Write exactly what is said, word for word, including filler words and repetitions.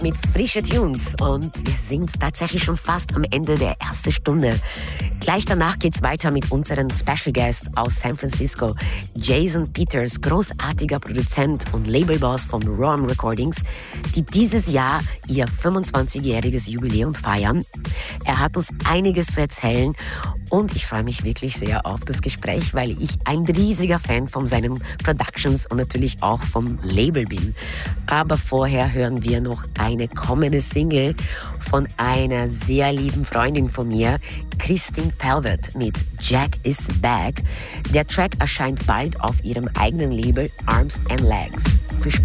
mit frischen Tunes und wir sind tatsächlich schon fast am Ende der ersten Stunde. Gleich danach geht's weiter mit unserem Special Guest aus San Francisco, Jason Peters, großartiger Produzent und Labelboss von Ron Recordings, die dieses Jahr ihr fünfundzwanzigjähriges Jubiläum feiern. Er hat uns einiges zu erzählen und ich freue mich wirklich sehr auf das Gespräch, weil ich ein riesiger Fan von seinen Productions und natürlich auch vom Label bin. Aber vorher hören wir noch eine kommende Single von einer sehr lieben Freundin von mir, Christine Velvet mit Jack is Back. Der Track erscheint bald auf ihrem eigenen Label Arms and Legs. Viel Spaß.